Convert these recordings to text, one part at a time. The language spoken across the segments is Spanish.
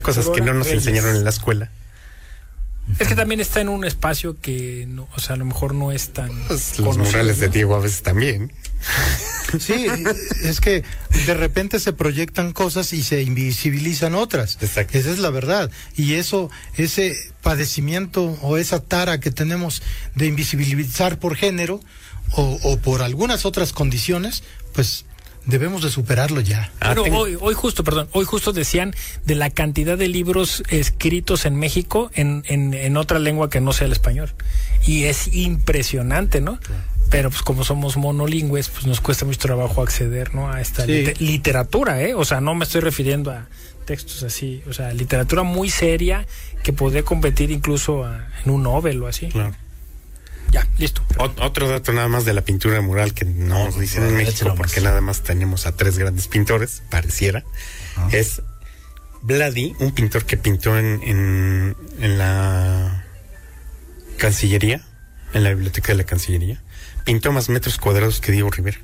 Cosas que no nos enseñaron en la escuela. Es que también está en un espacio que, no, o sea, a lo mejor no es tan... Pues los murales de Diego a veces también. Sí, es que de repente se proyectan cosas y se invisibilizan otras. Exacto. Esa es la verdad. Y eso, ese padecimiento o esa tara que tenemos de invisibilizar por género o por algunas otras condiciones, pues debemos de superarlo ya. Pero hoy justo decían de la cantidad de libros escritos en México en otra lengua que no sea el español. Y es impresionante, ¿no? Pero pues como somos monolingües, pues nos cuesta mucho trabajo acceder, ¿no? A esta literatura, O sea, no me estoy refiriendo a textos así, o sea, literatura muy seria que podría competir incluso en un Nobel o así. Claro. Ya, listo. Otro dato nada más de la pintura mural que no nos dicen en México, porque nada más tenemos a 3 grandes pintores, pareciera, es Vladi, un pintor que pintó en la Cancillería, en la biblioteca de la Cancillería. Pintó más metros cuadrados que Diego Rivera.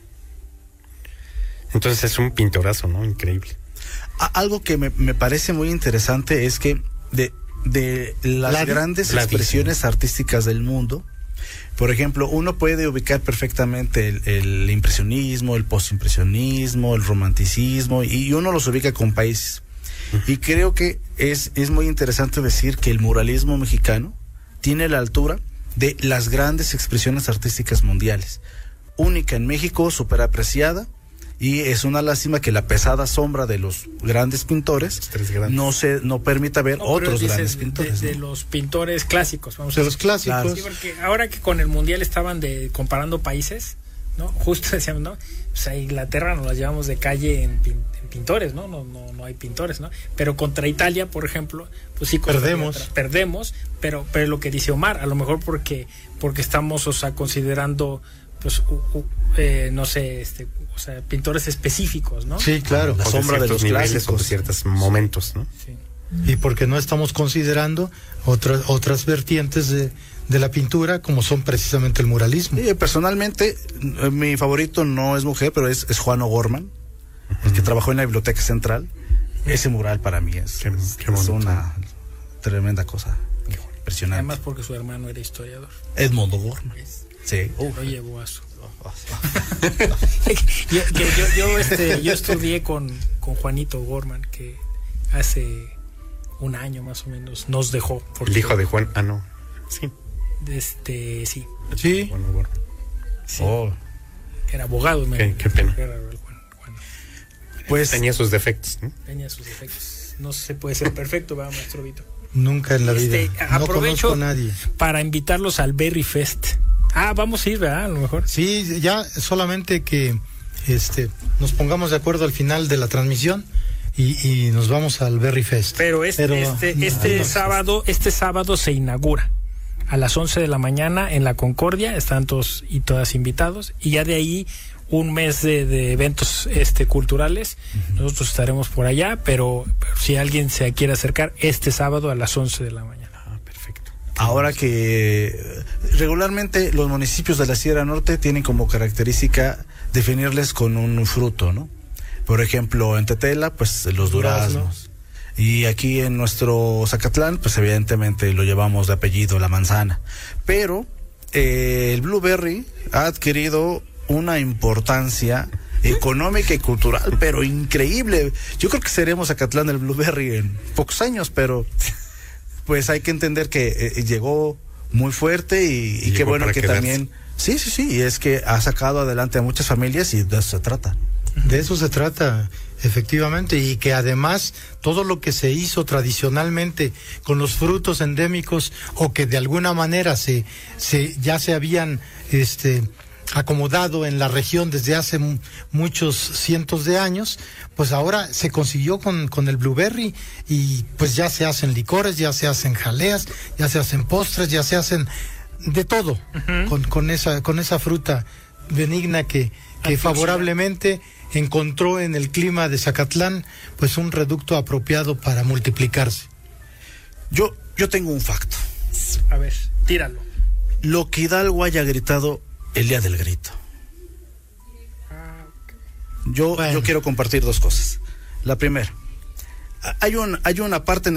Entonces es un pintorazo, ¿no? Increíble. Algo que me parece muy interesante es que de las grandes expresiones artísticas del mundo, por ejemplo, uno puede ubicar perfectamente el impresionismo, el postimpresionismo, el romanticismo, y uno los ubica con países. Y creo que es muy interesante decir que el muralismo mexicano tiene la altura de las grandes expresiones artísticas mundiales. Única en México, súper apreciada, y es una lástima que la pesada sombra de los grandes pintores no permita ver otros grandes pintores. De los pintores clásicos, vamos de a los clásicos. Claro. Sí, porque ahora que con el Mundial estaban comparando países, ¿no? Justo decíamos, ¿no? Pues a Inglaterra nos las llevamos de calle en pintores, ¿no? No hay pintores, ¿no? Pero contra Italia, por ejemplo, pues sí perdemos, pero lo que dice Omar, a lo mejor porque estamos, o sea, considerando pues no sé, o sea, pintores específicos, ¿no? Sí, claro. La sombra de los niveles o de ciertos momentos, ¿no? Sí. Y porque no estamos considerando otras vertientes de la pintura, como son precisamente el muralismo. Sí, personalmente, mi favorito no es mujer, pero es Juan O'Gorman, el que trabajó en la Biblioteca Central. Ese mural para mí es una tremenda cosa, impresionante. Además porque su hermano era historiador. Edmond O'Gorman. Sí. Lo llevó a su... yo estudié con Juanito O'Gorman, que hace un año más o menos nos dejó. El hijo de Juan, no. Sí. Sí. Sí. Juan O'Gorman. Sí. Era abogado. Qué pena. Juan. Pues tenía sus defectos, ¿no? Tenía sus defectos. No se puede ser perfecto, ¿verdad, maestro Vito? Nunca en la vida. Aprovecho a nadie para invitarlos al Berry Fest. Vamos a ir, ¿verdad? A lo mejor. Sí, ya solamente que nos pongamos de acuerdo al final de la transmisión y nos vamos al Berry Fest. Pero este sábado se inaugura a las 11 de la mañana en la Concordia. Están todos y todas invitados, y ya de ahí un mes de eventos culturales. Nosotros estaremos por allá, pero si alguien se quiere acercar, este sábado a las 11 de la mañana. Perfecto. Ahora que regularmente los municipios de la Sierra Norte tienen como característica definirles con un fruto, ¿no? Por ejemplo, en Tetela, pues los duraznos. Y aquí en nuestro Zacatlán, pues evidentemente lo llevamos de apellido, la manzana. Pero el blueberry ha adquirido una importancia económica y cultural, pero increíble. Yo creo que seremos Zacatlán del blueberry en pocos años, pero pues hay que entender que llegó muy fuerte y qué bueno que también... Sí, y es que ha sacado adelante a muchas familias, y de eso se trata. De eso se trata, efectivamente, y que además todo lo que se hizo tradicionalmente con los frutos endémicos, o que de alguna manera ya se habían acomodado en la región desde hace muchos cientos de años, pues ahora se consiguió con el blueberry, y pues ya se hacen licores, ya se hacen jaleas, ya se hacen postres, ya se hacen de todo con esa fruta benigna que favorablemente encontró en el clima de Zacatlán pues un reducto apropiado para multiplicarse. Yo tengo un facto. A ver, tíralo. Lo que Hidalgo haya gritado el día del grito. Yo quiero compartir dos cosas. La primera, hay una parte